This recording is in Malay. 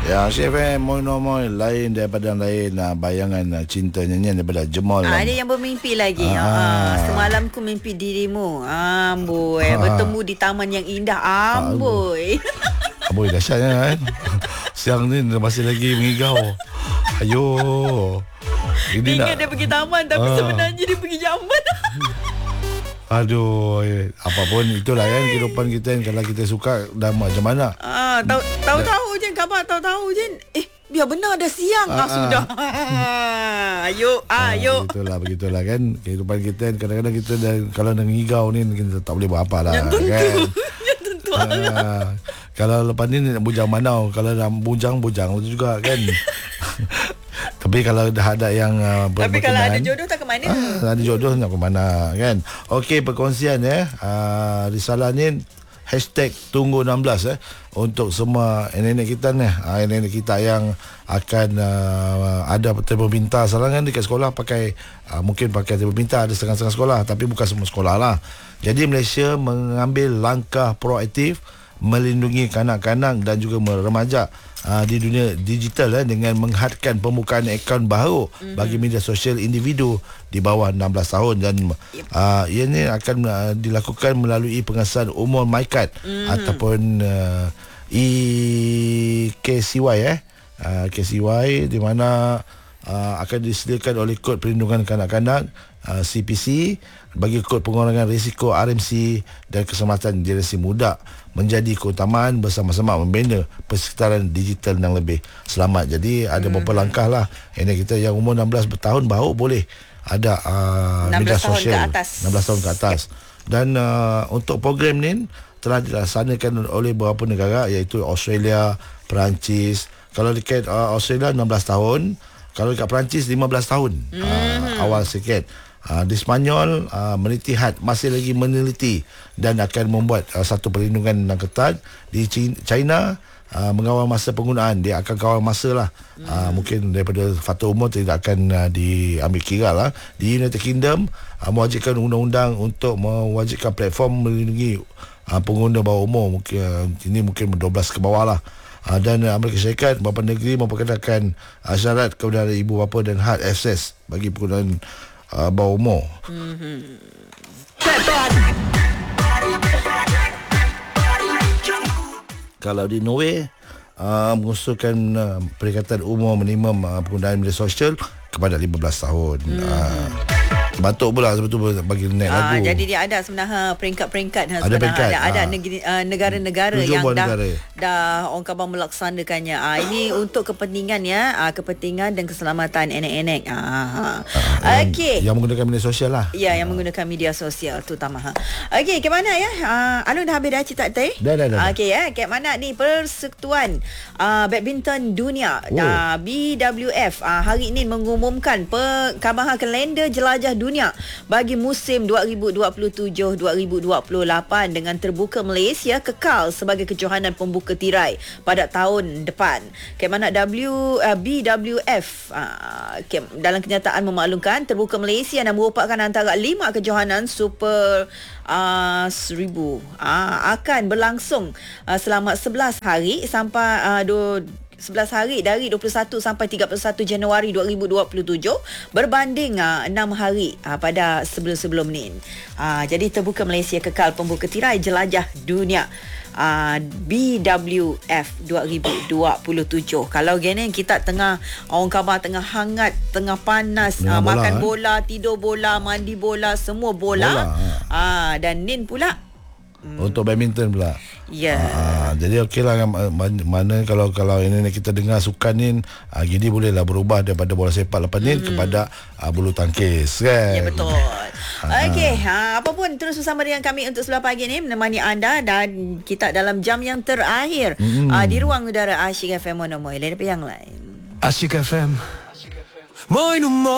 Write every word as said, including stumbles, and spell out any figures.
Ya, Asyik F M Moin-Moin lain daripada yang lain uh, bayangan uh, cinta nyanyian daripada Jemal. Ah, ada yang bermimpi lagi. Ah. Ah, semalam ku mimpi dirimu. Amboi, ah. bertemu di taman yang indah. Amboi. Amboi dahsyatnya kan. Siang ni masih lagi mengigau. Ayo. Ini dia ingat nak, dia pergi taman tapi ah. sebenarnya dia pergi jamban. Aduh, eh, apapun itulah kan kehidupan kita kan. Kalau kita suka dah macam mana. Ah, tahu tahu tahu je khabar tahu-tahu je. Eh, biar benar dah siang. Ah, ah sudah. Ayo, ah, ayo. Begitulah, begitulah kan kehidupan kita. Kadang-kadang kita dah, kalau dah ngigau ni kita tak boleh buat apa lah. Yang tentu. Kan? Yang tentu. Ah, kalau lepas ni nak bujang manau, kalau dah bujang bujang betul juga kan. Tapi kalau dah ada yang uh, Tapi kalau ada jodoh tak ke mana? Ah, ada jodoh nak ke mana kan. Okey, perkongsian ya. Uh, risalah ni hashtag tunggu enam belas eh untuk semua nenek kita ni, uh, nenek kita yang akan uh, ada telefon pintar. Sekarang kan dekat sekolah pakai uh, mungkin pakai telefon pintar, ada setengah-setengah sekolah tapi bukan semua sekolah lah. Jadi Malaysia mengambil langkah proaktif melindungi kanak-kanak dan juga remaja uh, di dunia digital eh, dengan menghadkan pembukaan akaun baru mm-hmm. bagi media sosial individu di bawah enam belas tahun dan uh, ia ni akan uh, dilakukan melalui pengesahan umur MyKad mm-hmm. ataupun uh, E K C Y eh uh, K C Y di mana uh, akan disediakan oleh kod perlindungan kanak-kanak uh, C P C bagi kod pengurangan risiko R M C dan keselamatan generasi muda menjadi keutamaan bersama-sama membina persekitaran digital yang lebih selamat. Jadi ada hmm. beberapa langkah lah. Ini kita yang umur enam belas tahun baru boleh ada uh, media sosial enam belas tahun ke atas. Dan uh, untuk program ni telah dilaksanakan oleh beberapa negara iaitu Australia, Perancis. Kalau dekat uh, Australia enam belas tahun, kalau dekat Perancis lima belas tahun. Hmm. Uh, awal sikit. Uh, di Sepanyol uh, menitihat masih lagi meneliti dan akan membuat uh, satu perlindungan yang ketat. Di China uh, mengawal masa penggunaan, dia akan kawal masa lah. hmm. uh, mungkin daripada faktor umur tidak akan uh, diambil kira lah. Di United Kingdom uh, mewajibkan undang-undang untuk mewajibkan platform melindungi uh, pengguna bawah umur. Mungkin uh, ini mungkin dua belas ke bawah lah. Uh, dan uh, Amerika Syarikat beberapa negeri memperkenalkan uh, syarat kebenaran ibu bapa dan hak akses bagi penggunaan Uh, bawah umur. Mm-hmm. Kalau di Norway uh, mengusulkan uh, peringkatan umur minimum uh, penggunaan media sosial kepada lima belas tahun. Mm-hmm. uh, Batuk pula sebetulnya bagi naik lagu. Ah, jadi dia ada sebenarnya peringkat-peringkat ada peringkat. Ada, ada ah. negeri, uh, negara-negara yang dah negara. dah orang khabar melaksanakannya. Ah, ini untuk kepentingan ya, ah, kepentingan dan keselamatan anak-anak. Ah, ah, okey. Yang menggunakan media sosial lah. Ya, yang ah. menggunakan media sosial terutama. Ha. Okey, ke mana ya? Ah, Alun dah habis dah cerita tadi? Dah dah dah. Okey ya, ke mana ni Persekutuan uh, Badminton Dunia oh. uh, B W F uh, hari ini mengumumkan perkabahan kalender jelajah dunia bagi musim dua ribu dua puluh tujuh dua ribu dua puluh lapan dengan terbuka Malaysia kekal sebagai kejohanan pembuka tirai pada tahun depan. Kemana W uh, B W F uh, ke, dalam kenyataan memaklumkan terbuka Malaysia yang merupakan antara lima kejohanan super uh, seribu uh, akan berlangsung uh, selama sebelas hari sampai uh, do, sebelas hari dari dua puluh satu sampai tiga puluh satu Januari dua ribu dua puluh tujuh berbanding uh, enam hari uh, pada sebelum-sebelum ni. Uh, jadi terbuka Malaysia kekal pembuka tirai jelajah dunia. Uh, B W F dua ribu dua puluh tujuh. Kalau gini kita tengah orang khabar tengah hangat, tengah panas, uh, bola, makan eh? bola, tidur bola, mandi bola, semua bola. bola uh, dan Nin pula untuk badminton pula. Ya. Yeah. Ah, jadi okeylah mana kalau kalau ini kita dengar sukan ni ah, gini bolehlah berubah daripada bola sepak lepas ni mm-hmm. kepada ah, bulu tangkis kan. Ya betul. Ah. Okey, ha, apa pun terus bersama dengan kami untuk sebelah pagi ni menemani anda dan kita dalam jam yang terakhir mm-hmm. ah, di ruang udara Asyik F M Mono Moy. Lain apa yang lain. Asyik F M Mono Moy.